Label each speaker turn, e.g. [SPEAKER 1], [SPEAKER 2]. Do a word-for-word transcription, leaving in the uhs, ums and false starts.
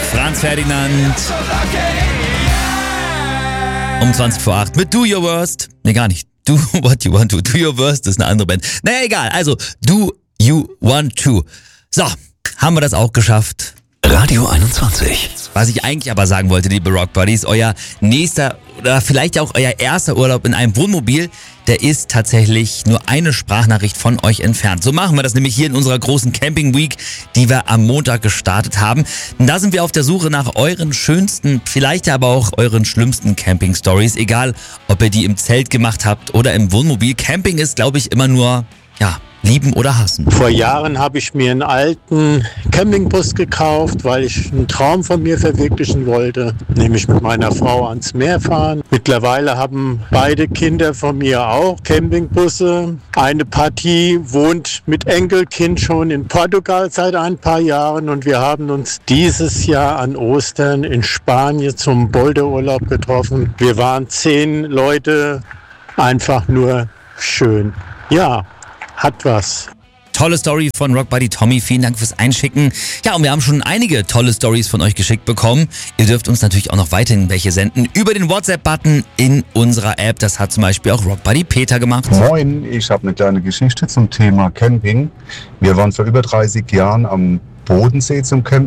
[SPEAKER 1] Franz Ferdinand. Um zwanzig vor acht mit Do Your Worst. Nee, gar nicht. Do What You Want To. Do Your Worst ist eine andere Band. Naja, egal. Also, Do You Want To. So, haben wir das auch geschafft.
[SPEAKER 2] Radio einundzwanzig.
[SPEAKER 1] Was ich eigentlich aber sagen wollte, liebe Rock Buddies, euer nächster oder vielleicht auch euer erster Urlaub in einem Wohnmobil, der ist tatsächlich nur eine Sprachnachricht von euch entfernt. So machen wir das nämlich hier in unserer großen Camping Week, die wir am Montag gestartet haben. Und da sind wir auf der Suche nach euren schönsten, vielleicht aber auch euren schlimmsten Camping-Stories. Egal, ob ihr die im Zelt gemacht habt oder im Wohnmobil. Camping ist, glaube ich, immer nur, ja, lieben oder hassen.
[SPEAKER 3] Vor Jahren habe ich mir einen alten Campingbus gekauft, weil ich einen Traum von mir verwirklichen wollte, nämlich mit meiner Frau ans Meer fahren. Mittlerweile haben beide Kinder von mir auch Campingbusse. Eine Partie wohnt mit Enkelkind schon in Portugal seit ein paar Jahren und wir haben uns dieses Jahr an Ostern in Spanien zum Boulderurlaub getroffen. Wir waren zehn Leute, einfach nur schön. Ja, hat was.
[SPEAKER 1] Tolle Story von Rock Buddy Tommy. Vielen Dank fürs Einschicken. Ja, und wir haben schon einige tolle Stories von euch geschickt bekommen. Ihr dürft uns natürlich auch noch weiterhin welche senden über den WhatsApp-Button in unserer App. Das hat zum Beispiel auch Rock Buddy Peter gemacht.
[SPEAKER 4] Moin, ich habe eine kleine Geschichte zum Thema Camping. Wir waren vor über dreißig Jahren am Bodensee zum Campen.